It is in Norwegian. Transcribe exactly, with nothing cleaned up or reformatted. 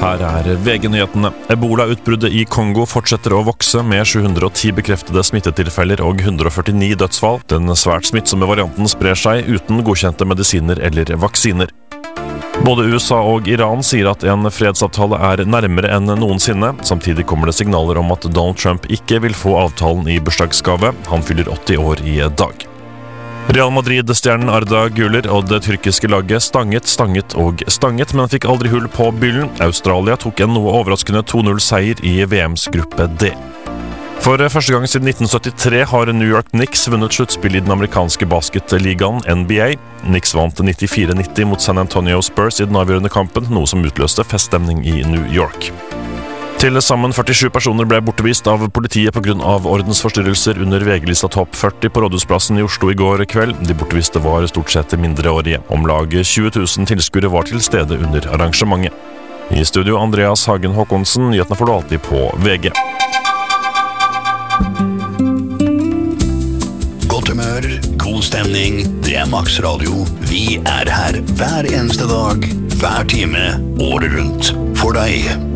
Her er V G-nyhetene. Ebola-utbruddet i Kongo fortsetter å vokse med sju hundre og ti bekreftede smittetilfeller og hundre og førtini dødsfall. Den svært smittsomme varianten sprer seg uten godkjente medisiner eller vaksiner. Både U S A og Iran sier at en fredsavtale er nærmere enn noensinne. Samtidig kommer det signaler om at Donald Trump ikke vil få avtalen i bursdagsgave. Han fyller åtti år i dag. Real Madrid-stjernen Arda Güler og det tyrkiske laget stanget, stanget og stanget, men fikk aldri hull på byllen. Australia tok en noe overraskende to null seier i V M's gruppe D. For første gang siden nitten syttitre har New York Knicks vunnet sluttspill i den amerikanske basketligaen N B A. Knicks vant nittifire nitti mot San Antonio Spurs i den avgjørende kampen, noe som utløste feststemning i New York. Til sammen førtisju personer ble bortvist av politiet på grunn av ordensforstyrrelser under V G-lista topp førti på Rådhusplassen i Oslo i går kveld. De bortviste var stort sett mindreårige. Om lag tjue tusen tilskuere var til stede under arrangementet. I studio Andreas Hagen Håkonsen, nyhetene får du alltid på V G. Godt humør, god stemning, det er Max Radio. Vi er her hver eneste dag, hver time, året rundt, for deg.